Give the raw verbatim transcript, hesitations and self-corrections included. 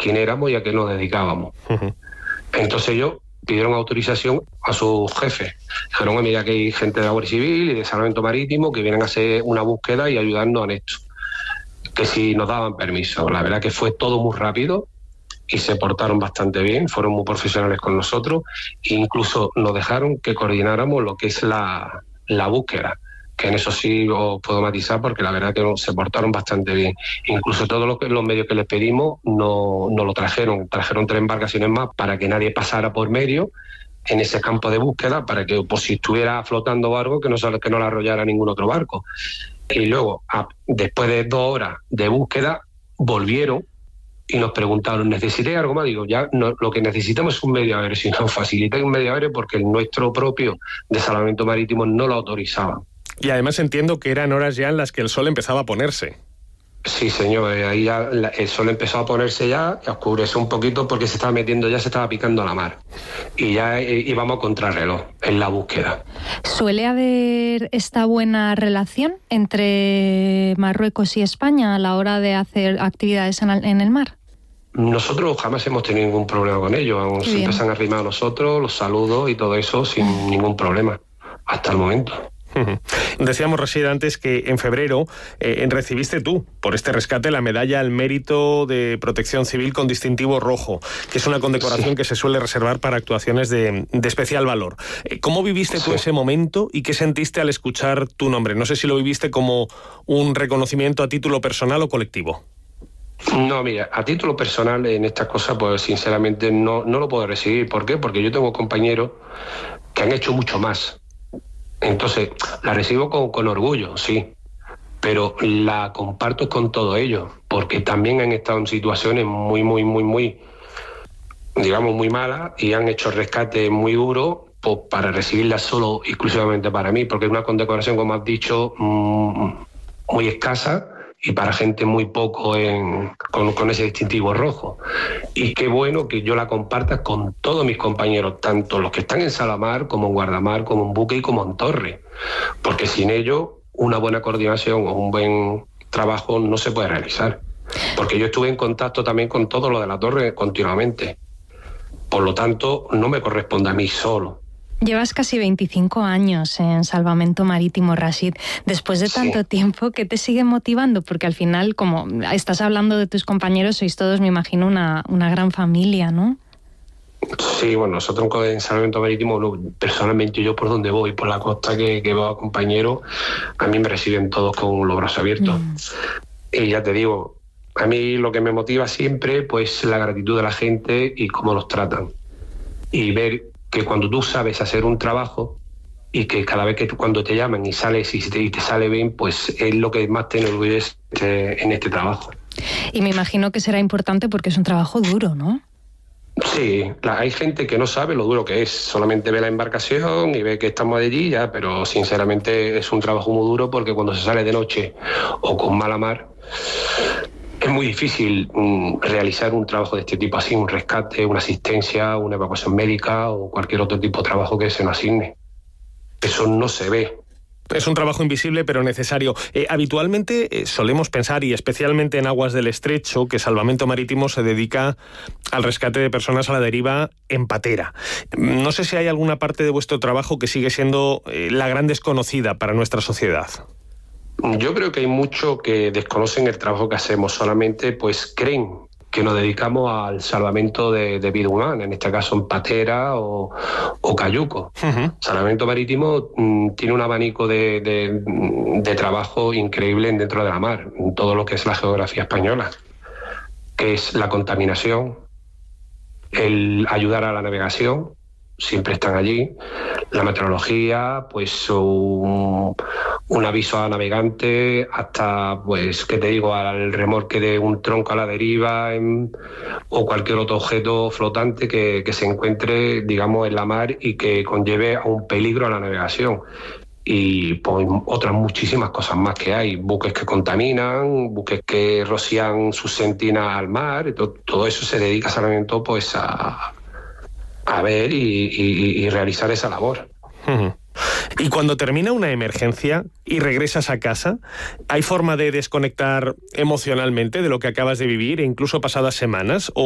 quién éramos y a qué nos dedicábamos. Uh-huh. Entonces ellos pidieron autorización a sus jefes. Dijeron, mira, que hay gente de la Guardia Civil y de Salvamento Marítimo que vienen a hacer una búsqueda y ayudarnos en esto. Que si nos daban permiso. La verdad que fue todo muy rápido y se portaron bastante bien, fueron muy profesionales con nosotros e incluso nos dejaron que coordináramos lo que es la, la búsqueda, que en eso sí os puedo matizar porque la verdad que se portaron bastante bien. Incluso todos los, los medios que les pedimos no, no lo trajeron, trajeron tres embarcaciones más para que nadie pasara por medio en ese campo de búsqueda, para que pues, si estuviera flotando algo que no, que no la arrollara ningún otro barco. Y luego, a, después de dos horas de búsqueda, volvieron y nos preguntaron, ¿necesitáis algo más? Digo, ya no, lo que necesitamos es un medio aéreo, si nos facilitáis un medio aéreo porque el nuestro propio de salvamento marítimo no lo autorizaba. Y además entiendo que eran horas ya en las que el sol empezaba a ponerse. Sí, señor, ahí ya el sol empezó a ponerse ya, a oscurecer un poquito porque se estaba metiendo, ya se estaba picando a la mar. Y ya íbamos a contrarreloj en la búsqueda. ¿Suele haber esta buena relación entre Marruecos y España a la hora de hacer actividades en el mar? Nosotros jamás hemos tenido ningún problema con ellos. Siempre se han arrimado a nosotros, los saludos y todo eso sin ningún problema, hasta el momento. Decíamos, Rashid, antes que en febrero eh, recibiste tú, por este rescate, la medalla al mérito de protección civil con distintivo rojo, que es una condecoración sí. que se suele reservar para actuaciones de, de especial valor. Eh, ¿Cómo viviste sí. tú ese momento y qué sentiste al escuchar tu nombre? No sé si lo viviste como un reconocimiento a título personal o colectivo. No, mira, a título personal en estas cosas, pues sinceramente no, no lo puedo recibir. ¿Por qué? Porque yo tengo compañeros que han hecho mucho más. Entonces, la recibo con, con orgullo, sí, pero la comparto con todos ellos, porque también han estado en situaciones muy, muy, muy, muy, digamos, muy malas y han hecho rescates muy duros pues, para recibirla solo, exclusivamente para mí, porque es una condecoración, como has dicho, mmm, muy escasa y para gente muy poco en, con, con ese distintivo rojo. Y qué bueno que yo la comparta con todos mis compañeros, tanto los que están en Salamar, como en Guardamar, como en Buque y como en Torre, porque sin ello una buena coordinación o un buen trabajo no se puede realizar. Porque yo estuve en contacto también con todo lo de la Torre continuamente. Por lo tanto, no me corresponde a mí solo. Llevas casi veinticinco años en Salvamento Marítimo, Rashid. Después de tanto sí. tiempo, ¿qué te sigue motivando? Porque al final, como estás hablando de tus compañeros, sois todos, me imagino, una, una gran familia, ¿no? Sí, bueno, nosotros en Salvamento Marítimo, personalmente yo por donde voy, por la costa que, que veo a compañeros, a mí me reciben todos con los brazos abiertos. Mm. Y ya te digo, a mí lo que me motiva siempre, pues la gratitud de la gente y cómo los tratan. Y ver que cuando tú sabes hacer un trabajo y que cada vez que tú, cuando te llaman y sales y te, y te sale bien, pues es lo que más te enorgullece en este trabajo. Y me imagino que será importante porque es un trabajo duro, ¿no? Sí, la, hay gente que no sabe lo duro que es, solamente ve la embarcación y ve que estamos allí ya, pero sinceramente es un trabajo muy duro porque cuando se sale de noche o con mala mar, es muy difícil um, realizar un trabajo de este tipo así, un rescate, una asistencia, una evacuación médica o cualquier otro tipo de trabajo que se nos asigne. Eso no se ve. Es un trabajo invisible pero necesario. Eh, habitualmente eh, solemos pensar, y especialmente en aguas del Estrecho, que Salvamento Marítimo se dedica al rescate de personas a la deriva en patera. No sé si hay alguna parte de vuestro trabajo que sigue siendo eh, la gran desconocida para nuestra sociedad. Yo creo que hay muchos que desconocen el trabajo que hacemos, solamente pues creen que nos dedicamos al salvamento de, de vida humana, en este caso en patera o, o cayuco. Uh-huh. Salvamento Marítimo mm, tiene un abanico de, de, de trabajo increíble dentro de la mar, en todo lo que es la geografía española, que es la contaminación, el ayudar a la navegación, siempre están allí, la meteorología, pues un, un aviso a navegante, hasta, pues, ¿qué te digo?, al remolque de un tronco a la deriva en, o cualquier otro objeto flotante que, que se encuentre, digamos, en la mar y que conlleve a un peligro a la navegación. Y pues otras muchísimas cosas más que hay, buques que contaminan, buques que rocían sus sentinas al mar, y todo, todo eso se dedica Salvamento pues a... a ver y, y, y realizar esa labor. Uh-huh. Y cuando termina una emergencia y regresas a casa, ¿hay forma de desconectar emocionalmente de lo que acabas de vivir, e incluso pasadas semanas? ¿O